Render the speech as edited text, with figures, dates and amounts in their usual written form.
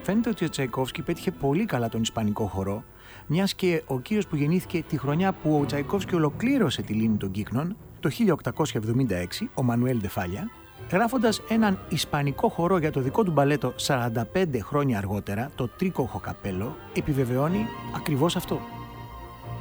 Φαίνεται ότι ο Τσαϊκόφσκι πέτυχε πολύ καλά τον ισπανικό χορό, μιας και ο κύριος που γεννήθηκε τη χρονιά που ο Τσαϊκόφσκι ολοκλήρωσε τη λίμνη των Κύκνων, το 1876, ο Μανουέλ Ντεφάλια, γράφοντας έναν ισπανικό χορό για το δικό του μπαλέτο 45 χρόνια αργότερα, το Τρίκοχο Καπέλο, επιβεβαιώνει ακριβώς αυτό.